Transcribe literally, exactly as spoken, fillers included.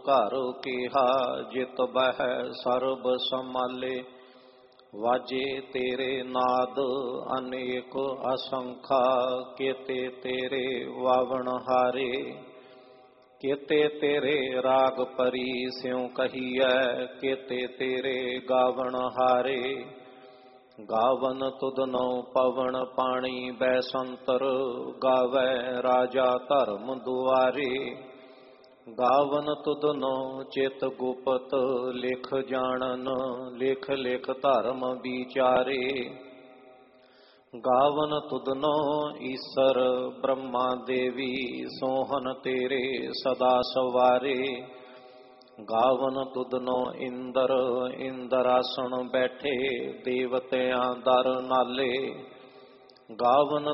ਘਰ ਕੀਹਾ ਜਿਤ ਬਹਿ ਸਰਬ ਸੰਮਾਲੇ। ਵਾਜੇ ਤੇਰੇ ਨਾਦ ਅਨੇਕ ਅਸੰਖਾ, ਕੇਤੇ ਤੇਰੇ ਵਾਵਣ ਹਾਰੇ। ਕੇਤੇ ਤੇਰੇ ਰਾਗ ਪਰੀ ਸਿਉ ਕਹੀਐ, ਕੇਤੇ ਤੇਰੇ ਗਾਵਣ ਹਾਰੇ। ਗਾਵਨ ਤੁਧਨੋ ਪਵਨ ਪਾਣੀ ਬੈਸੰਤਰ, ਗਾਵੈ ਰਾਜਾ ਧਰਮ ਦੁਆਰੇ। ਗਾਵਨ ਤੁਧਨੋ ਚਿਤ ਗੁਪਤ ਲਿਖ ਜਾਣਨ, ਲਿਖ ਲਿਖ ਧਰਮ ਵਿਚਾਰੇ। ਗਾਵਨ ਤੁਧਨੋ ਈਸਰ ਬ੍ਰਹਮਾ ਦੇਵੀ, ਸੋਹਨ ਤੇਰੇ ਸਦਾ ਸਵਾਰੇ। ਗਾਵਨ ਤੁਧਨੋ ਇੰਦਰ ਇੰਦਰਾਸਣ ਬੈਠੇ, ਦੇਵਤਿਆਂ ਦਰ ਨਾਲੇ। ਗਾਵਨ